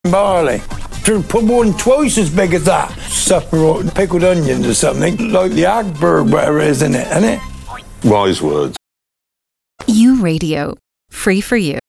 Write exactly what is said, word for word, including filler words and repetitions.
barley. Should put one twice as big as that. Separate pickled onions or something, like the Agberg, whatever it is in it, isn't it? Wise words. You Radio. Free for you.